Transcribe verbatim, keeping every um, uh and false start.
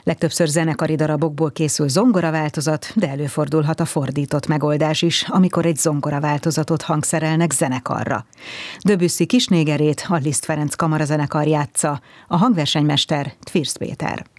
Legtöbbször zenekari darabokból készül zongoraváltozat, de előfordulhat a fordított megoldás is, amikor egy zongoraváltozatot hangszerelnek zenekarra. Debussy Kisnégerét a Liszt Ferenc Kamarazenekar játsza, a hangversenymester Tvirsz Péter.